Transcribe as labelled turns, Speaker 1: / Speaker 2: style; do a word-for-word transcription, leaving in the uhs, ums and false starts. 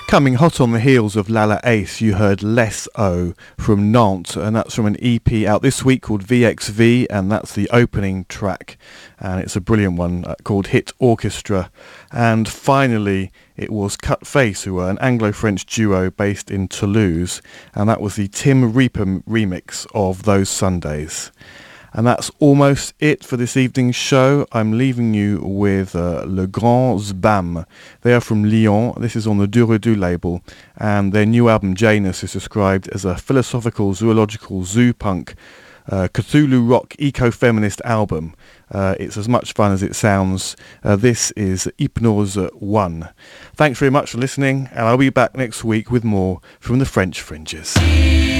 Speaker 1: Coming hot on the heels of Lala Ace, you heard Less O from Nantes, and that's from an E P out this week called V X V, and that's the opening track, and it's a brilliant one uh, called Hit Orchestra. And finally, it was Cut Face, who were an Anglo-French duo based in Toulouse, and that was the Tim Reaper remix of Those Sundays. And that's almost it for this evening's show. I'm leaving you with uh, Le Grand Zbam. They are from Lyon. This is on the Durudu label. And their new album, Janus, is described as a philosophical, zoological, zoo punk, uh, Cthulhu rock, eco-feminist album. Uh, it's as much fun as it sounds. Uh, this is Hypnose one. Thanks very much for listening, and I'll be back next week with more from the French Fringes.